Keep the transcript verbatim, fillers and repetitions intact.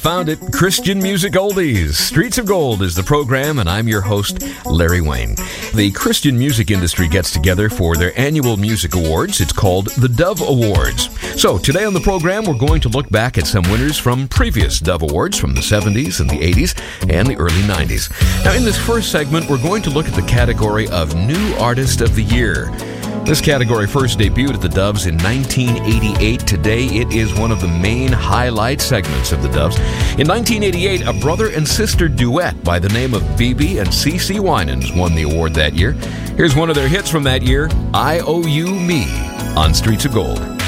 Found it, Christian Music Oldies. Streets of Gold is the program, and I'm your host, Larry Wayne. The Christian music industry gets together for their annual music awards. It's called the Dove Awards. So today on the program, we're going to look back at some winners from previous Dove Awards from the seventies and the eighties and the early nineties. Now, in this first segment, we're going to look at the category of New Artist of the Year. This category first debuted at the Doves in nineteen eighty-eight. Today, it is one of the main highlight segments of the Doves. In nineteen eighty-eight, a brother and sister duet by the name of B B and C C Winans won the award that year. Here's one of their hits from that year, I O U Me, on Streets of Gold.